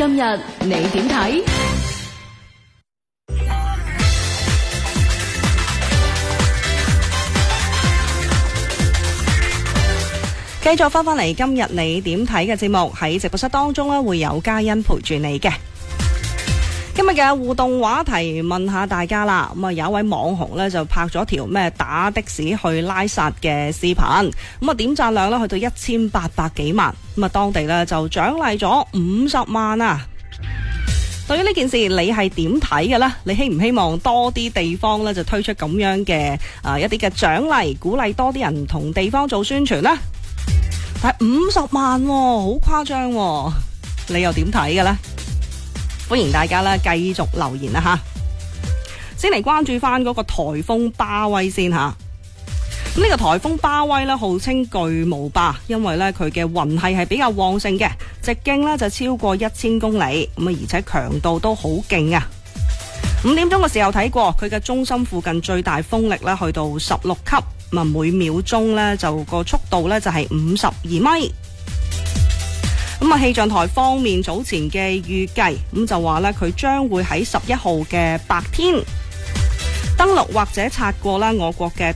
今日你點睇？ 繼續翻嚟今日你點睇嘅節目，喺直播室當中咧會有嘉欣陪住你嘅。今日嘅互動話題問下大家啦，咁啊有一位網紅咧就拍咗條咩打的士去拉薩嘅視頻，咁啊點讚量咧去到1800幾萬，咁啊當地咧就獎勵咗50萬啊！對於呢件事你係點睇嘅呢？你希唔希望多啲地方咧就推出咁樣嘅一啲嘅獎勵，鼓勵多啲人同地方做宣傳呢？但係50萬喎，好誇張喎，你又點睇嘅呢？歡迎大家咧繼續留言啦吓，先嚟關注翻嗰個颱風巴威先吓。咁呢個颱風巴威咧號稱巨無霸，因為咧佢嘅雲系係比較旺盛嘅，直徑咧就超過1000公里，咁啊而且強度都好勁啊。5點鐘嘅時候睇過，佢嘅中心附近最大風力咧去到16級，咁啊每秒鐘咧就個速度咧就係52米。咁啊，氣象台方面早前嘅預計，咁就話咧，佢將會喺11號嘅白天登陸或者擦過啦我國嘅